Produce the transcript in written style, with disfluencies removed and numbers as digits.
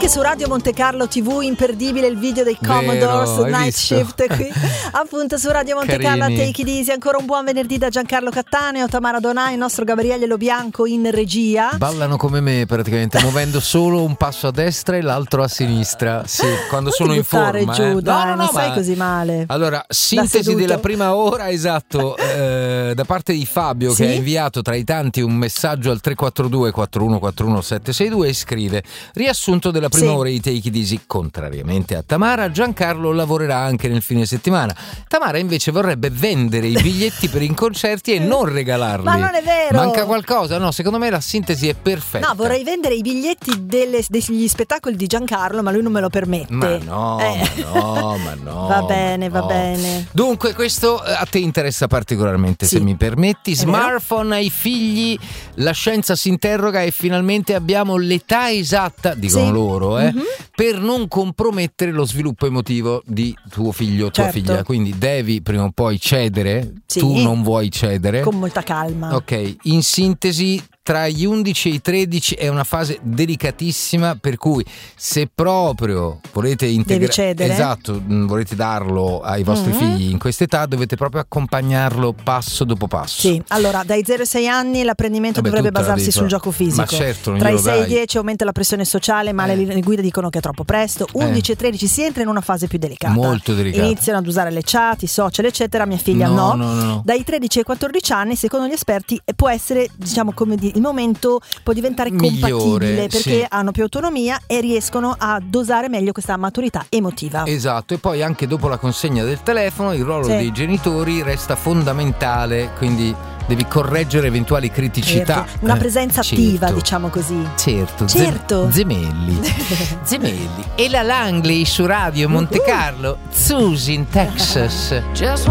Anche su Radio Monte Carlo TV imperdibile il video dei Commodores. Vero, Night visto? Shift qui appunto su Radio Monte Carlo a Take It Easy. Ancora un buon venerdì da Giancarlo Cattaneo, Tamara Donai, il nostro Gabriele Lobianco in regia. Ballano come me praticamente, muovendo solo un passo a destra e l'altro a sinistra. Sì, quando Non sono ti in buttare forma. giù, dai, non sei ma... così male. Allora, sintesi seduto. della prima ora, esatto, da parte di Fabio, Sì? che ha inviato tra i tanti un messaggio al 342 4141 762 e scrive: riassunto della prima Sì. ora di Take It Easy. Contrariamente a Tamara, Giancarlo lavorerà anche nel fine settimana. Tamara invece vorrebbe vendere i biglietti per i concerti e non regalarli. Ma non è vero. Manca qualcosa? No, secondo me la sintesi è perfetta. No, vorrei vendere i biglietti degli spettacoli di Giancarlo, ma lui non me lo permette. Ma no, ma no. Va bene, ma va bene. Dunque, questo a te interessa particolarmente, Sì. se mi permetti. È Smartphone ai figli, la scienza si interroga e finalmente abbiamo l'età esatta, dicono Sì. loro, per non compromettere lo sviluppo emotivo di tuo figlio o tua Certo. figlia. Quindi devi prima o poi cedere, Sì. tu non vuoi cedere. Con molta calma. Ok, in sintesi, tra gli 11 e i 13 è una fase delicatissima, per cui se proprio volete Devi cedere. esatto, volete darlo ai vostri figli in quest'età, dovete proprio accompagnarlo passo dopo passo. Sì, allora dai 0 ai 6 anni l'apprendimento Vabbè, dovrebbe tutta la basarsi vita. sul gioco fisico. Ma certo, non Tra i glielo 6 e i dai. 10 aumenta la pressione sociale, ma le linee guida dicono che è troppo presto. 11 e 13 si entra in una fase più delicata. Molto delicata. Iniziano ad usare le chat, i social, eccetera. Mia figlia No, no. no. Dai 13 ai 14 anni, secondo gli esperti, può essere, diciamo, come dire, il momento può diventare Migliore, compatibile perché sì. hanno più autonomia e riescono a dosare meglio questa maturità emotiva. Esatto, e poi anche dopo la consegna del telefono il ruolo Sì. dei genitori resta fondamentale, quindi devi correggere eventuali criticità. Certo. Una presenza attiva, certo. diciamo così. Certo, Certo. Zemelli. Zemelli. E la Langley su Radio Monte Carlo, Susie in Texas.